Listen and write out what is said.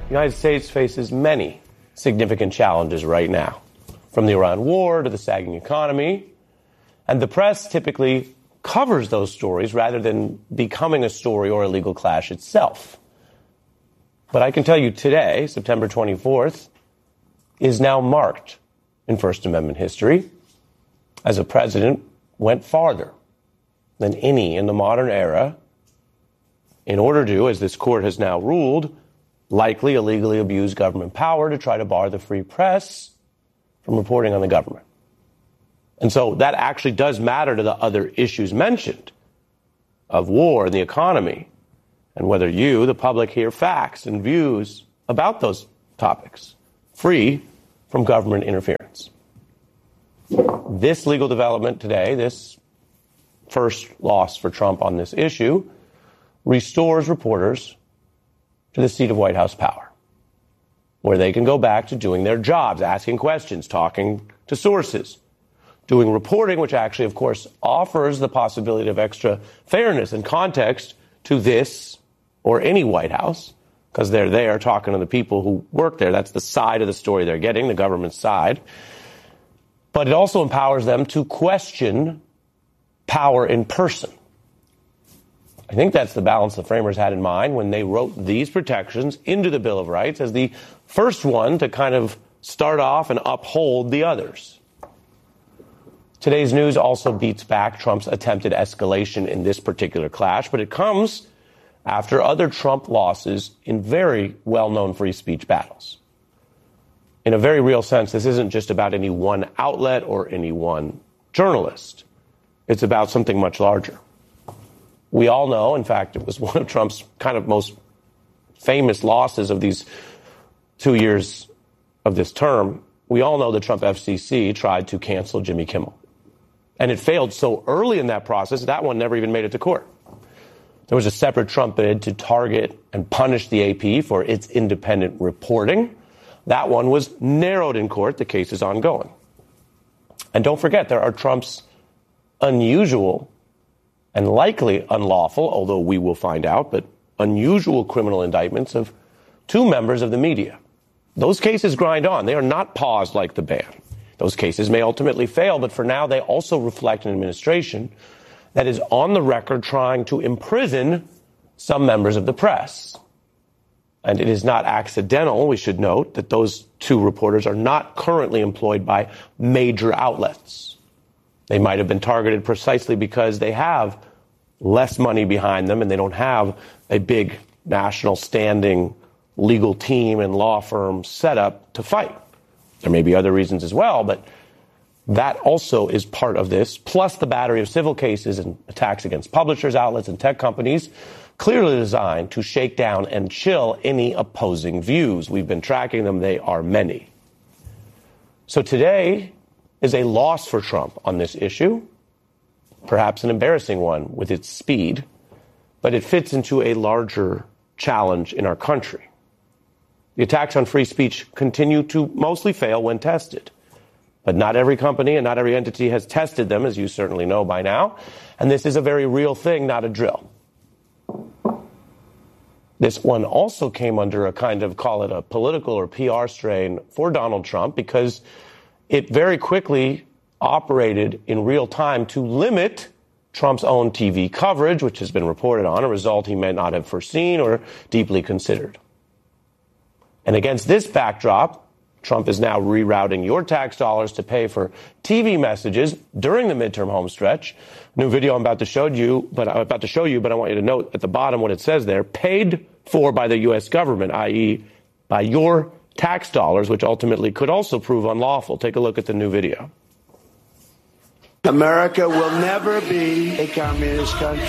the United States faces many significant challenges right now, from the Iran war to the sagging economy. And the press typically covers those stories rather than becoming a story or a legal clash itself. But I can tell you today, September 24th, is now marked in First Amendment history as a president went farther than any in the modern era in order to, as this court has now ruled, likely illegally abuse government power to try to bar the free press from reporting on the government. And so that actually does matter to the other issues mentioned of war and the economy, and whether you, the public, hear facts and views about those topics, free from government interference. This legal development today, this first loss for Trump on this issue, restores reporters to the seat of White House power, where they can go back to doing their jobs, asking questions, talking to sources, doing reporting, which actually, of course, offers the possibility of extra fairness and context to this or any White House, because they're there talking to the people who work there. That's the side of the story they're getting, the government side. But it also empowers them to question power in person. I think that's the balance the framers had in mind when they wrote these protections into the Bill of Rights as the first one to kind of start off and uphold the others. Today's news also beats back Trump's attempted escalation in this particular clash, but it comes after other Trump losses in very well-known free speech battles. In a very real sense, this isn't just about any one outlet or any one journalist. It's about something much larger. We all know, in fact, it was one of Trump's kind of most famous losses of these 2 years of this term. We all know the Trump FCC tried to cancel Jimmy Kimmel. And it failed so early in that process, that one never even made it to court. There was a separate Trump bid to target and punish the AP for its independent reporting. That one was narrowed in court. The case is ongoing. And don't forget, there are Trump's unusual and likely unlawful, although we will find out, but unusual criminal indictments of two members of the media. Those cases grind on. They are not paused like the ban. Those cases may ultimately fail, but for now they also reflect an administration that is on the record trying to imprison some members of the press. And it is not accidental, we should note, that those two reporters are not currently employed by major outlets. They might have been targeted precisely because they have less money behind them and they don't have a big national standing legal team and law firm set up to fight. There may be other reasons as well, but that also is part of this, plus the battery of civil cases and attacks against publishers, outlets, and tech companies, clearly designed to shake down and chill any opposing views. We've been tracking them. They are many. So today is a loss for Trump on this issue, perhaps an embarrassing one with its speed, but it fits into a larger challenge in our country. The attacks on free speech continue to mostly fail when tested. But not every company and not every entity has tested them, as you certainly know by now. And this is a very real thing, not a drill. This one also came under a kind of, call it a political or PR strain for Donald Trump, because it very quickly operated in real time to limit Trump's own TV coverage, which has been reported on, a result he may not have foreseen or deeply considered. And against this backdrop, Trump is now rerouting your tax dollars to pay for TV messages during the midterm home stretch. New video I'm about to show you, but I want you to note at the bottom what it says there: paid for by the U.S. government, i.e. by your tax dollars, which ultimately could also prove unlawful. Take a look at the new video. America will never be a communist country.